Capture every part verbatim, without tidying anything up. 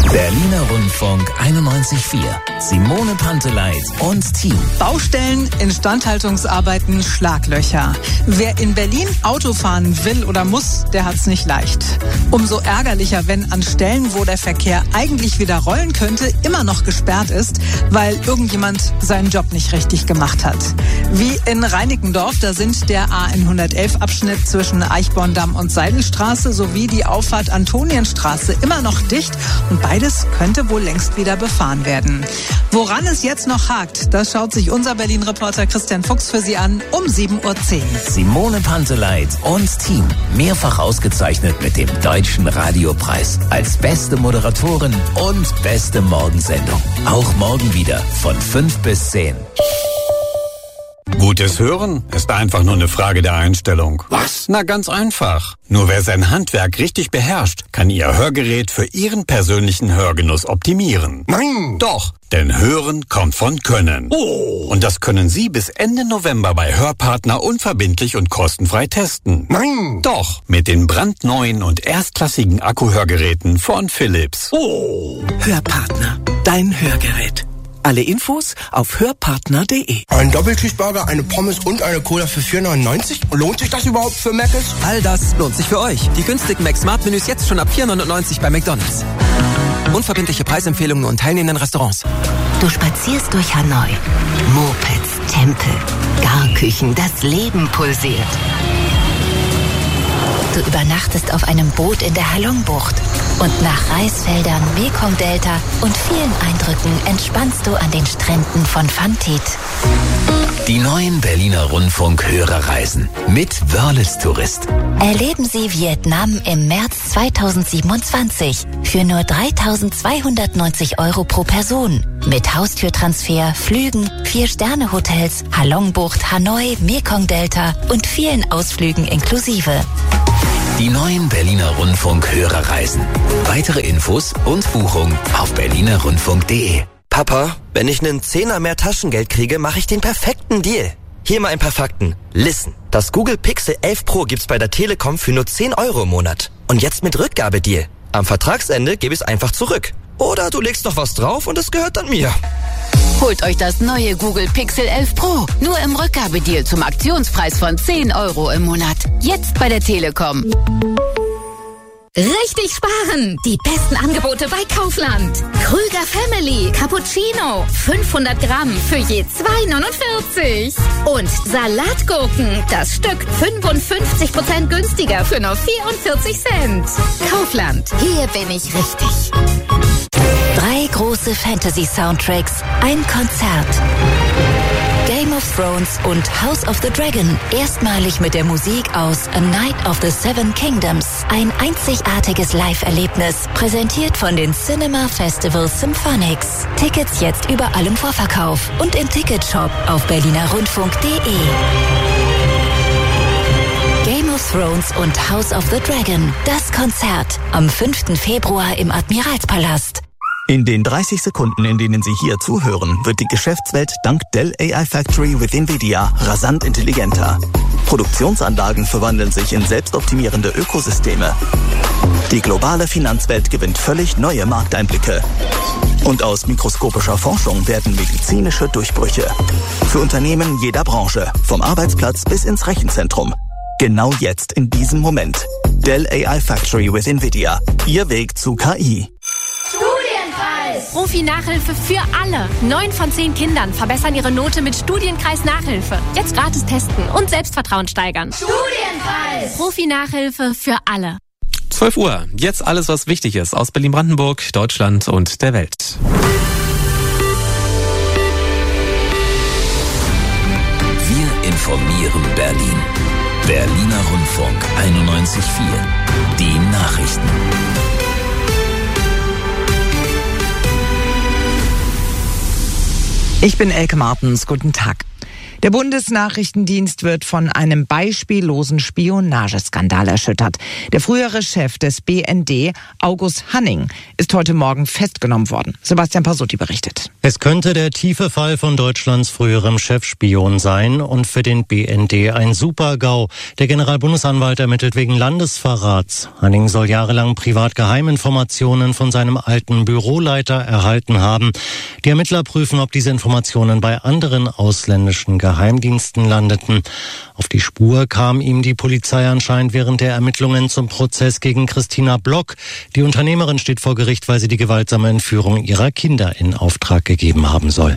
Berliner Rundfunk einundneunzig Komma vier. Simone Panteleit und Team. Baustellen, Instandhaltungsarbeiten, Schlaglöcher. Wer in Berlin Auto fahren will oder muss, der hat's nicht leicht. Umso ärgerlicher, wenn an Stellen, wo der Verkehr eigentlich wieder rollen könnte, immer noch gesperrt ist, weil irgendjemand seinen Job nicht richtig gemacht hat. Wie in Reinickendorf, da sind der A hundertelf Abschnitt zwischen Eichborndamm und Seidelstraße sowie die Auffahrt Antonienstraße immer noch dicht und beides könnte wohl längst wieder befahren werden. Woran es jetzt noch hakt, das schaut sich unser Berlin-Reporter Christian Fuchs für Sie an um sieben Uhr zehn. Simone Panteleit und Team. Mehrfach ausgezeichnet mit dem Deutschen Radiopreis als beste Moderatorin und beste Morgensendung. Auch morgen wieder von fünf bis zehn. Gutes Hören ist einfach nur eine Frage der Einstellung. Was? Na, ganz einfach. Nur wer sein Handwerk richtig beherrscht, kann Ihr Hörgerät für Ihren persönlichen Hörgenuss optimieren. Nein! Doch, denn Hören kommt von Können. Oh! Und das können Sie bis Ende November bei Hörpartner unverbindlich und kostenfrei testen. Nein! Doch, mit den brandneuen und erstklassigen Akkuhörgeräten von Philips. Oh! Hörpartner, dein Hörgerät. Alle Infos auf hörpartner punkt de. Ein Doppelcheeseburger, eine Pommes und eine Cola für vier neunundneunzig? Lohnt sich das überhaupt für Mc's? All das lohnt sich für euch. Die günstigen Mac-Smart-Menüs jetzt schon ab vier neunundneunzig bei McDonald's. Unverbindliche Preisempfehlungen und teilnehmenden Restaurants. Du spazierst durch Hanoi. Mopeds, Tempel, Garküchen, das Leben pulsiert. Du übernachtest auf einem Boot in der Halong-Bucht. Und nach Reisfeldern, Mekong-Delta und vielen Eindrücken entspannst du an den Stränden von Phan Thit. Die neuen Berliner Rundfunk-Hörerreisen mit Wörles Tourist. Erleben Sie Vietnam im März zweitausendsiebenundzwanzig für nur dreitausendzweihundertneunzig Euro pro Person. Mit Haustürtransfer, Flügen, Vier-Sterne-Hotels, Halong-Bucht, Hanoi, Mekong-Delta und vielen Ausflügen inklusive. Die neuen Berliner Rundfunk-Hörerreisen. Weitere Infos und Buchung auf berliner rundfunk punkt de. Papa, wenn ich einen Zehner mehr Taschengeld kriege, mache ich den perfekten Deal. Hier mal ein paar Fakten. Listen. Das Google Pixel elf Pro gibt's bei der Telekom für nur zehn Euro im Monat. Und jetzt mit Rückgabedeal. Am Vertragsende gebe ich es einfach zurück. Oder du legst noch was drauf und es gehört dann mir. Holt euch das neue Google Pixel elf Pro. Nur im Rückgabedeal zum Aktionspreis von zehn Euro im Monat. Jetzt bei der Telekom. Richtig sparen! Die besten Angebote bei Kaufland. Krüger Family Cappuccino. fünfhundert Gramm für je zwei neunundvierzig. Und Salatgurken. Das Stück fünfundfünfzig Prozent günstiger für nur vierundvierzig Cent. Kaufland. Hier bin ich richtig. Drei große Fantasy-Soundtracks. Ein Konzert. Game of Thrones und House of the Dragon. Erstmalig mit der Musik aus A Night of the Seven Kingdoms. Ein einzigartiges Live-Erlebnis. Präsentiert von den Cinema Festival Symphonics. Tickets jetzt überall im Vorverkauf und im Ticketshop auf berliner rundfunk punkt de. Game of Thrones und House of the Dragon. Das Konzert am fünften Februar im Admiralspalast. In den dreißig Sekunden, in denen Sie hier zuhören, wird die Geschäftswelt dank Dell A I Factory with NVIDIA rasant intelligenter. Produktionsanlagen verwandeln sich in selbstoptimierende Ökosysteme. Die globale Finanzwelt gewinnt völlig neue Markteinblicke. Und aus mikroskopischer Forschung werden medizinische Durchbrüche. Für Unternehmen jeder Branche, vom Arbeitsplatz bis ins Rechenzentrum. Genau jetzt, in diesem Moment. Dell A I Factory with NVIDIA. Ihr Weg zu K I. Profi-Nachhilfe für alle. Neun von zehn Kindern verbessern ihre Note mit Studienkreis-Nachhilfe. Jetzt gratis testen und Selbstvertrauen steigern. Studienkreis! Profi-Nachhilfe für alle. zwölf Uhr. Jetzt alles, was wichtig ist aus Berlin-Brandenburg, Deutschland und der Welt. Wir informieren Berlin. Berliner Rundfunk einundneunzig Komma vier. Die Nachrichten. Ich bin Elke Martens, guten Tag. Der Bundesnachrichtendienst wird von einem beispiellosen Spionageskandal erschüttert. Der frühere Chef des B N D, August Hanning, ist heute Morgen festgenommen worden. Sebastian Pasutti berichtet. Es könnte der tiefe Fall von Deutschlands früherem Chefspion sein und für den B N D ein Super-GAU. Der Generalbundesanwalt ermittelt wegen Landesverrats. Hanning soll jahrelang privat Geheiminformationen von seinem alten Büroleiter erhalten haben. Die Ermittler prüfen, ob diese Informationen bei anderen ausländischen Geheimdiensten landeten. Auf die Spur kam ihm die Polizei anscheinend während der Ermittlungen zum Prozess gegen Christina Block. Die Unternehmerin steht vor Gericht, weil sie die gewaltsame Entführung ihrer Kinder in Auftrag gegeben haben soll.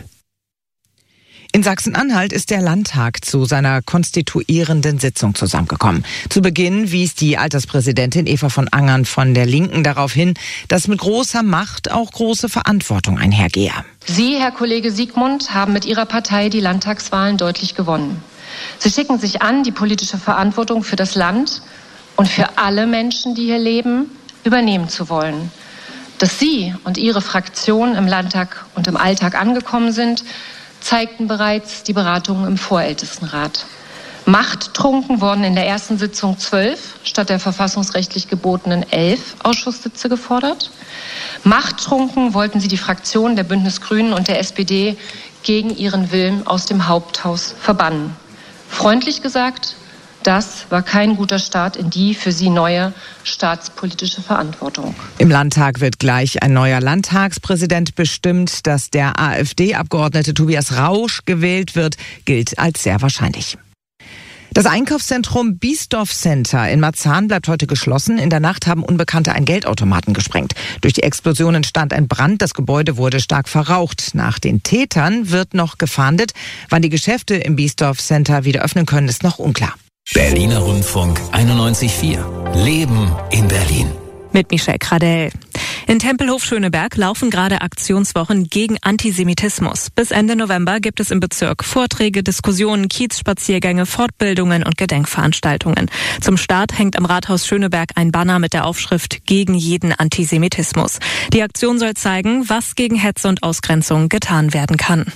In Sachsen-Anhalt ist der Landtag zu seiner konstituierenden Sitzung zusammengekommen. Zu Beginn wies die Alterspräsidentin Eva von Angern von der Linken darauf hin, dass mit großer Macht auch große Verantwortung einhergehe. Sie, Herr Kollege Siegmund, haben mit Ihrer Partei die Landtagswahlen deutlich gewonnen. Sie schicken sich an, die politische Verantwortung für das Land und für alle Menschen, die hier leben, übernehmen zu wollen. Dass Sie und Ihre Fraktion im Landtag und im Alltag angekommen sind, zeigten bereits die Beratungen im Vorältestenrat. Machttrunken wurden in der ersten Sitzung zwölf statt der verfassungsrechtlich gebotenen elf Ausschusssitze gefordert. Machttrunken wollten sie die Fraktionen der Bündnis Grünen und der S P D gegen ihren Willen aus dem Haupthaus verbannen. Freundlich gesagt, das war kein guter Start in die für sie neue staatspolitische Verantwortung. Im Landtag wird gleich ein neuer Landtagspräsident bestimmt. Dass der AfD-Abgeordnete Tobias Rausch gewählt wird, gilt als sehr wahrscheinlich. Das Einkaufszentrum Biesdorf Center in Marzahn bleibt heute geschlossen. In der Nacht haben Unbekannte einen Geldautomaten gesprengt. Durch die Explosion entstand ein Brand. Das Gebäude wurde stark verraucht. Nach den Tätern wird noch gefahndet. Wann die Geschäfte im Biesdorf Center wieder öffnen können, ist noch unklar. Berliner Rundfunk einundneunzig Komma vier. Leben in Berlin. Mit Michelle Kradell. In Tempelhof-Schöneberg laufen gerade Aktionswochen gegen Antisemitismus. Bis Ende November gibt es im Bezirk Vorträge, Diskussionen, Kiezspaziergänge, Fortbildungen und Gedenkveranstaltungen. Zum Start hängt am Rathaus Schöneberg ein Banner mit der Aufschrift Gegen jeden Antisemitismus. Die Aktion soll zeigen, was gegen Hetze und Ausgrenzung getan werden kann.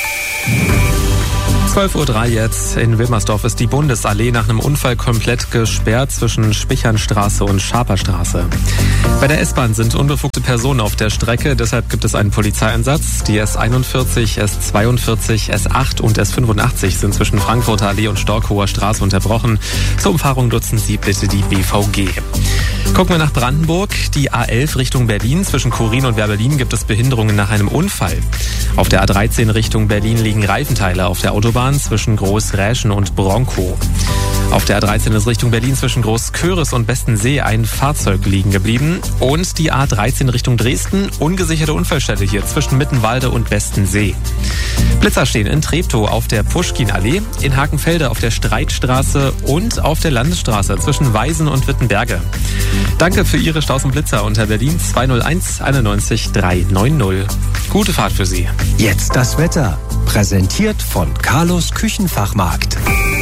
zwölf Uhr drei jetzt. In Wilmersdorf ist die Bundesallee nach einem Unfall komplett gesperrt zwischen Spichernstraße und Schaperstraße. Bei der S-Bahn sind unbefugte Personen auf der Strecke, deshalb gibt es einen Polizeieinsatz. Die S einundvierzig, S zweiundvierzig, S acht und S fünfundachtzig sind zwischen Frankfurter Allee und Storkower Straße unterbrochen. Zur Umfahrung nutzen Sie bitte die B V G. Gucken wir nach Brandenburg. Die A elf Richtung Berlin. Zwischen Chorin und Werberlin gibt es Behinderungen nach einem Unfall. Auf der A dreizehn Richtung Berlin liegen Reifenteile auf der Autobahn zwischen Großräschen und Bronkow. Auf der A dreizehn ist Richtung Berlin zwischen Großköris und Bestensee ein Fahrzeug liegen geblieben. Und die A dreizehn Richtung Dresden, ungesicherte Unfallstelle hier zwischen Mittenwalde und Bestensee. Blitzer stehen in Treptow auf der Puschkinallee, in Hakenfelde auf der Streitstraße und auf der Landesstraße zwischen Weisen und Wittenberge. Danke für Ihre Staus und Blitzer unter Berlin zwei null eins einundneunzig drei neun null. Gute Fahrt für Sie. Jetzt das Wetter. Präsentiert von Carlos Küchenfachmarkt.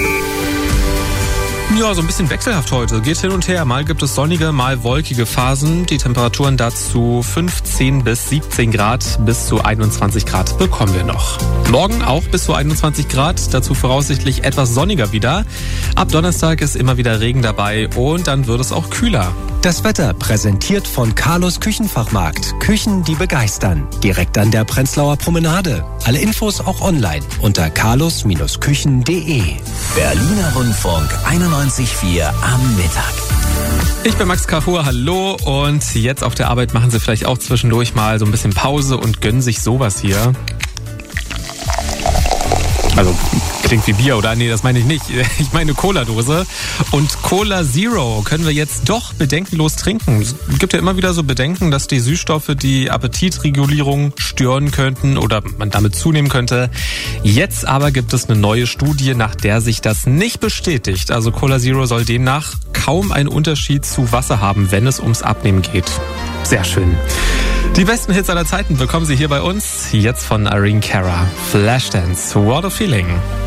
Ja, so ein bisschen wechselhaft heute. Geht hin und her. Mal gibt es sonnige, mal wolkige Phasen. Die Temperaturen dazu fünfzehn bis siebzehn Grad, bis zu einundzwanzig Grad bekommen wir noch. Morgen auch bis zu einundzwanzig Grad, dazu voraussichtlich etwas sonniger wieder. Ab Donnerstag ist immer wieder Regen dabei und dann wird es auch kühler. Das Wetter präsentiert von Carlos Küchenfachmarkt. Küchen, die begeistern. Direkt an der Prenzlauer Promenade. Alle Infos auch online unter carlos Küchen punkt de. Berliner Rundfunk einundneunzig Komma vier am Mittag. Ich bin Max Carrefour, hallo, und jetzt auf der Arbeit machen Sie vielleicht auch zwischendurch mal so ein bisschen Pause und gönnen sich sowas hier. Also klingt wie Bier, oder? Nee, das meine ich nicht. Ich meine Cola-Dose. Und Cola Zero können wir jetzt doch bedenkenlos trinken. Es gibt ja immer wieder so Bedenken, dass die Süßstoffe die Appetitregulierung stören könnten oder man damit zunehmen könnte. Jetzt aber gibt es eine neue Studie, nach der sich das nicht bestätigt. Also Cola Zero soll demnach kaum einen Unterschied zu Wasser haben, wenn es ums Abnehmen geht. Sehr schön. Die besten Hits aller Zeiten bekommen Sie hier bei uns. Jetzt von Irene Cara. Flashdance, What a Feeling.